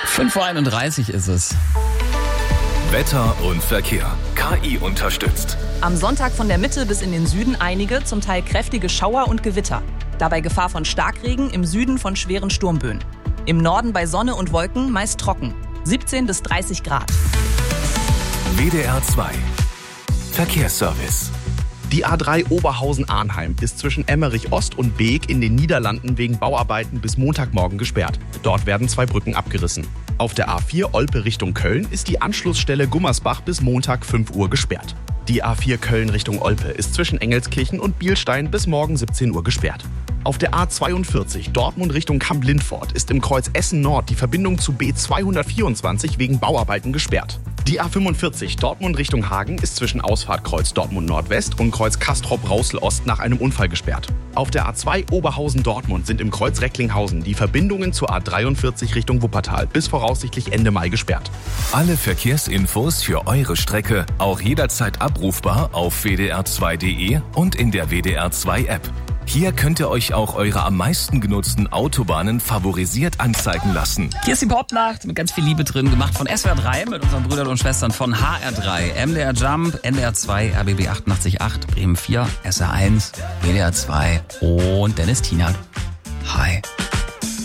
5:31 Uhr ist es. Wetter und Verkehr. KI unterstützt. Am Sonntag von der Mitte bis in den Süden einige, zum Teil kräftige Schauer und Gewitter. Dabei Gefahr von Starkregen, im Süden von schweren Sturmböen. Im Norden bei Sonne und Wolken meist trocken. 17 bis 30 Grad. WDR 2. Verkehrsservice. Die A3 Oberhausen-Arnheim ist zwischen Emmerich Ost und Beek in den Niederlanden wegen Bauarbeiten bis Montagmorgen gesperrt. Dort werden 2 Brücken abgerissen. Auf der A4 Olpe Richtung Köln ist die Anschlussstelle Gummersbach bis Montag 5 Uhr gesperrt. Die A4 Köln Richtung Olpe ist zwischen Engelskirchen und Bielstein bis morgen 17 Uhr gesperrt. Auf der A42 Dortmund Richtung Kamp-Lindfort ist im Kreuz Essen Nord die Verbindung zu B224 wegen Bauarbeiten gesperrt. Die A45 Dortmund Richtung Hagen ist zwischen Ausfahrt Kreuz Dortmund Nordwest und Kreuz Castrop-Rauxel Ost nach einem Unfall gesperrt. Auf der A2 Oberhausen-Dortmund sind im Kreuz Recklinghausen die Verbindungen zur A43 Richtung Wuppertal bis voraussichtlich Ende Mai gesperrt. Alle Verkehrsinfos für eure Strecke auch jederzeit abrufbar auf wdr2.de und in der WDR 2 App. Hier könnt ihr euch auch eure am meisten genutzten Autobahnen favorisiert anzeigen lassen. Hier ist die Popnacht mit ganz viel Liebe drin, gemacht von SWR 3 mit unseren Brüdern und Schwestern von HR3, MDR Jump, NDR 2, RBB 88.8, Bremen 4, SR 1, WDR 2 und Dennis Tienert. Hi.